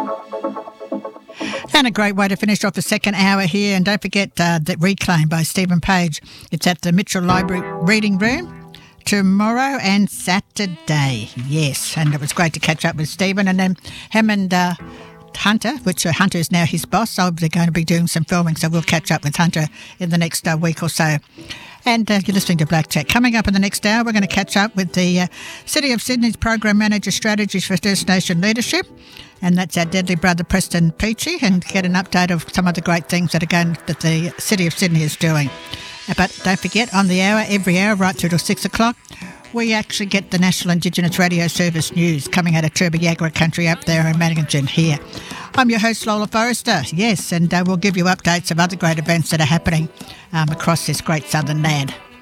And a great way to finish off the second hour here. And don't forget that Reclaim by Stephen Page. It's at the Mitchell Library Reading Room tomorrow and Saturday. Yes, and it was great to catch up with Stephen. And then him and Hunter, which Hunter is now his boss, so they're going to be doing some filming, so we'll catch up with Hunter in the next week or so. And you're listening to Black Chat. Coming up in the next hour, we're going to catch up with the City of Sydney's Program Manager Strategies for First Nation Leadership, and that's our deadly brother Preston Peachy, and get an update of some of the great things that the City of Sydney is doing. But don't forget, on the hour, every hour, right through till 6 o'clock, we actually get the National Indigenous Radio Service news coming out of Turbiagara country up there in Manningham here. I'm your host, Lola Forrester, yes, and we'll give you updates of other great events that are happening across this great southern land.